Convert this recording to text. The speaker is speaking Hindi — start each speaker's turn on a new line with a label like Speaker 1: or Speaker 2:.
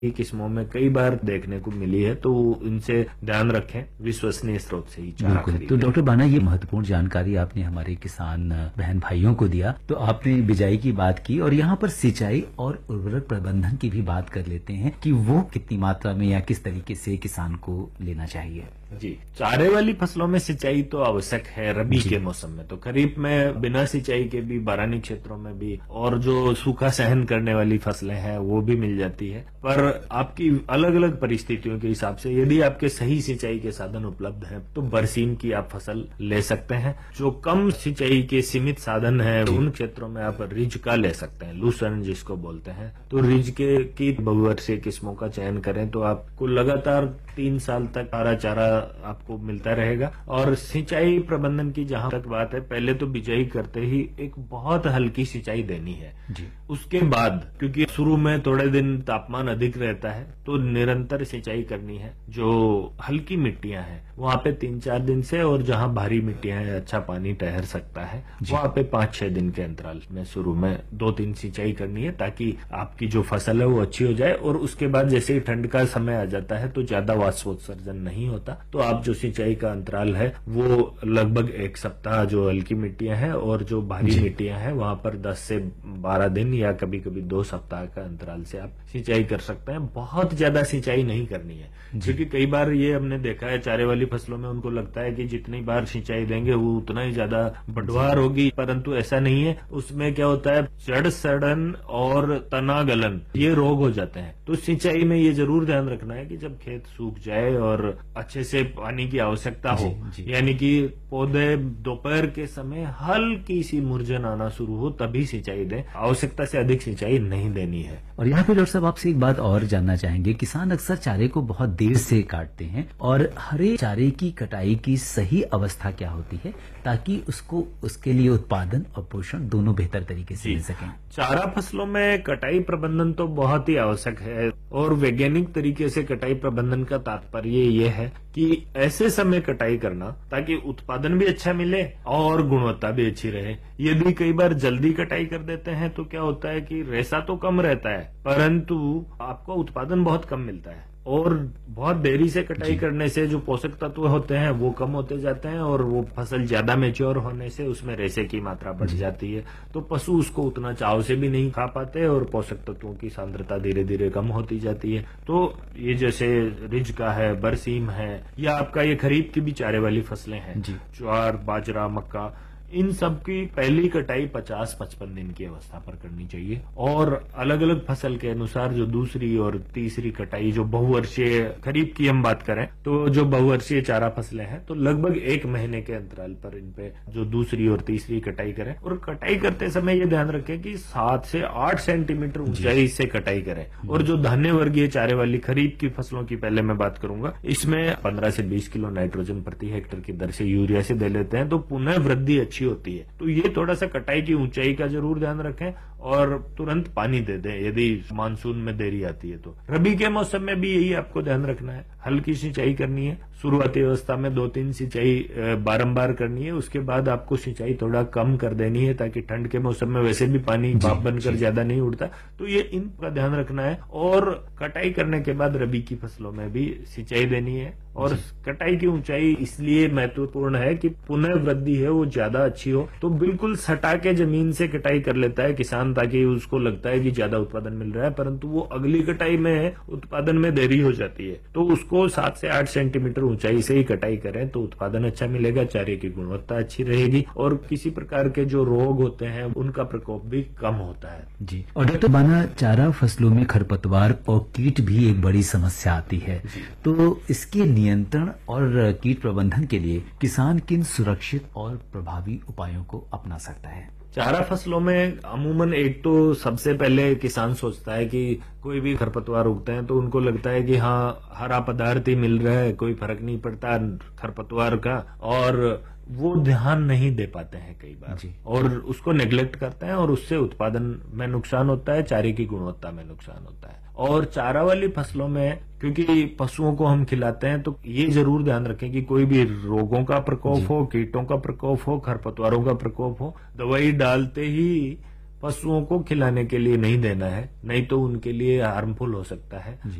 Speaker 1: किस्मों में कई बार देखने को मिली है, तो इनसे ध्यान रखें, विश्वसनीय स्रोत से ही चारा खरीदें।
Speaker 2: तो डॉक्टर बाना, ये महत्वपूर्ण जानकारी आपने हमारे किसान बहन भाइयों को दिया। तो आपने बिजाई की बात की और यहाँ पर सिंचाई और उर्वरक प्रबंधन की भी बात कर लेते हैं कि वो कितनी मात्रा में या किस तरीके से किसान को लेना चाहिए।
Speaker 1: जी, चारे वाली फसलों में सिंचाई तो आवश्यक है रबी के मौसम में। तो खरीफ में बिना सिंचाई के भी बारानी क्षेत्रों में भी, और जो सूखा सहन करने वाली फसलें हैं वो भी मिल जाती है। पर आपकी अलग अलग परिस्थितियों के हिसाब से यदि आपके सही सिंचाई के साधन उपलब्ध हैं तो बरसीम की आप फसल ले सकते हैं। जो कम सिंचाई के सीमित साधन हैं उन क्षेत्रों में आप रिज का ले सकते हैं, लूसर्न जिसको बोलते हैं। तो रिज के की बहुवर्षीय किस्मों का चयन करें तो आपको लगातार 3 साल तक हरा चारा आपको मिलता रहेगा। और सिंचाई प्रबंधन की जहां तक बात है, पहले तो बिजाई करते ही एक बहुत हल्की सिंचाई देनी है
Speaker 2: जी।
Speaker 1: उसके बाद, क्योंकि शुरू में थोड़े दिन तापमान अधिक रहता है, तो निरंतर सिंचाई करनी है। जो हल्की मिट्टियां हैं वहां पे 3-4 दिन से, और जहां भारी मिट्टियां हैं अच्छा पानी ठहर सकता है वहां पे 5-6 दिन के अंतराल में शुरू में 2-3 सिंचाई करनी है, ताकि आपकी जो फसल है वो अच्छी हो जाए। और उसके बाद जैसे ही ठंड का समय आ जाता है तो ज्यादा वाष्पोत्सर्जन नहीं होता, तो आप जो सिंचाई का अंतराल है वो लगभग 1 सप्ताह जो हल्की मिट्टियां हैं, और जो भारी मिट्टियां हैं वहां पर 10 से 12 दिन या कभी कभी 2 सप्ताह का अंतराल से आप सिंचाई कर सकते हैं। बहुत ज्यादा सिंचाई नहीं करनी है, क्योंकि कई बार ये हमने देखा है चारे वाली फसलों में उनको लगता है कि जितनी बार सिंचाई देंगे वो उतना ही ज्यादा बढ़वार होगी, परंतु ऐसा नहीं है। उसमें क्या होता है, जड़ सड़न और तना गलन ये रोग हो जाते हैं। तो सिंचाई में ये जरूर ध्यान रखना है कि जब खेत सूख जाए और अच्छे से पानी की आवश्यकता हो, यानी कि पौधे दोपहर के समय हल्की सी मुरझन आना शुरू हो, तभी सिंचाई दें। आवश्यकता से अधिक सिंचाई नहीं देनी है।
Speaker 2: और यहाँ पे डॉक्टर साहब आपसे एक बात और जानना चाहेंगे, किसान अक्सर चारे को बहुत देर से काटते हैं, और हरे चारे की कटाई की सही अवस्था क्या होती है ताकि उसको उसके लिए उत्पादन और पोषण दोनों बेहतर तरीके से मिल सकें?
Speaker 1: चारा फसलों में कटाई प्रबंधन तो बहुत ही आवश्यक है, और वैज्ञानिक तरीके से कटाई प्रबंधन का तात्पर्य ये है कि ऐसे समय कटाई करना ताकि उत्पादन भी अच्छा मिले और गुणवत्ता भी अच्छी रहे। यदि कई बार जल्दी कटाई कर देते हैं तो क्या होता है कि रेशा तो कम रहता है, परंतु आपको उत्पादन बहुत कम मिलता है। और बहुत देरी से कटाई करने से जो पोषक तत्व होते हैं वो कम होते जाते हैं, और वो फसल ज्यादा मैच्योर होने से उसमें रेशे की मात्रा बढ़ जाती है, तो पशु उसको उतना चाव से भी नहीं खा पाते और पोषक तत्वों की सांद्रता धीरे धीरे कम होती जाती है। तो ये जैसे रिज का है, बरसीम है, या आपका ये खरीफ की भी चारे वाली फसलें हैं, ज्वार, बाजरा, मक्का, इन सब की पहली कटाई 50-55 दिन की अवस्था पर करनी चाहिए। और अलग अलग फसल के अनुसार जो दूसरी और तीसरी कटाई, जो बहुवर्षीय खरीफ की हम बात करें तो जो बहुवर्षीय चारा फसलें हैं तो लगभग 1 महीने के अंतराल पर इन पे जो दूसरी और तीसरी कटाई करें। और कटाई करते समय ये ध्यान रखें कि 7 से 8 सेंटीमीटर ऊंचाई से कटाई करें। और जो धान्य वर्गीय चारे वाली खरीफ की फसलों की पहले मैं बात करूंगा, इसमें 15 से 20 किलो नाइट्रोजन प्रति हेक्टेयर की दर से यूरिया से दे लेते हैं, तो पुनः वृद्धि अच्छी होती है। तो ये थोड़ा सा कटाई की ऊंचाई का जरूर ध्यान रखें, और तुरंत पानी दे दें यदि मानसून में देरी आती है। तो रबी के मौसम में भी यही आपको ध्यान रखना है, हल्की सिंचाई करनी है। शुरुआती अवस्था में 2-3 सिंचाई बारंबार करनी है, उसके बाद आपको सिंचाई थोड़ा कम कर देनी है, ताकि ठंड के मौसम में वैसे भी पानी भाप बनकर ज्यादा नहीं उड़ता। तो ये इनका ध्यान रखना है। और कटाई करने के बाद रबी की फसलों में भी सिंचाई देनी है। और कटाई की ऊंचाई इसलिए महत्वपूर्ण है कि पुनः वृद्धि है वो ज्यादा अच्छी हो। तो बिल्कुल सटा के जमीन से कटाई कर लेता है किसान, ताकि उसको लगता है कि ज्यादा उत्पादन मिल रहा है, परंतु वो अगली कटाई में उत्पादन में देरी हो जाती है। तो उसको 7 से 8 सेंटीमीटर ऊंचाई से ही कटाई करें तो उत्पादन अच्छा मिलेगा, चारे की गुणवत्ता अच्छी रहेगी, और किसी प्रकार के जो रोग होते हैं उनका प्रकोप भी कम होता है।
Speaker 2: जी। और डॉक्टर बाना, चारा फसलों में खरपतवार और कीट भी एक बड़ी समस्या आती है, तो इसके नियंत्रण और कीट प्रबंधन के लिए किसान किन सुरक्षित और प्रभावी उपायों को अपना सकता है?
Speaker 1: चारा फसलों में अमूमन एक तो सबसे पहले किसान सोचता है कि कोई भी खरपतवार उगते हैं तो उनको लगता है कि हाँ हरा पदार्थ ही मिल रहा है, कोई फर्क नहीं पड़ता खरपतवार का, और वो ध्यान नहीं दे पाते हैं कई बार और उसको नेग्लेक्ट करते हैं, और उससे उत्पादन में नुकसान होता है, चारे की गुणवत्ता में नुकसान होता है। और चारा वाली फसलों में क्योंकि पशुओं को हम खिलाते हैं तो ये जरूर ध्यान रखें कि कोई भी रोगों का प्रकोप हो, कीटों का प्रकोप हो, खरपतवारों का प्रकोप हो, दवाई डालते ही पशुओं को खिलाने के लिए नहीं देना है, नहीं तो उनके लिए हार्मफुल हो सकता है।